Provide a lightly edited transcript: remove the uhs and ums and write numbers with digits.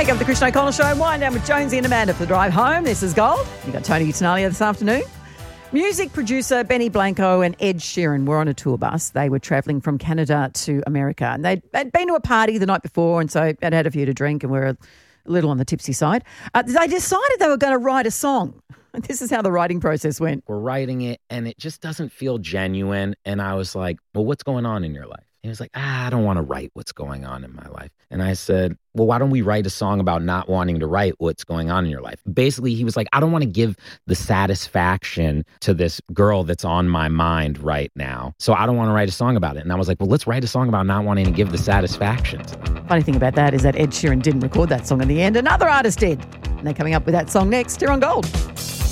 Wake up the Christian O'Connell Show. Wind down with Jonesy and Amanda for the drive home. This is Gold. You got Tony Gitannalia this afternoon. Music producer Benny Blanco and Ed Sheeran were on a tour bus. They were travelling from Canada to America, and they'd been to a party the night before, and so they'd had a few to drink and were a little on the tipsy side. They decided they were going to write a song. And this is how the writing process went. We're writing it, and it just doesn't feel genuine. And I was like, well, what's going on in your life? He was like, I don't want to write what's going on in my life. And I said, well, why don't we write a song about not wanting to write what's going on in your life? Basically, he was like, I don't want to give the satisfaction to this girl that's on my mind right now. So I don't want to write a song about it. And I was like, well, let's write a song about not wanting to give the satisfaction to them. Funny thing about that is that Ed Sheeran didn't record that song in the end. Another artist did. And they're coming up with that song next here on Gold.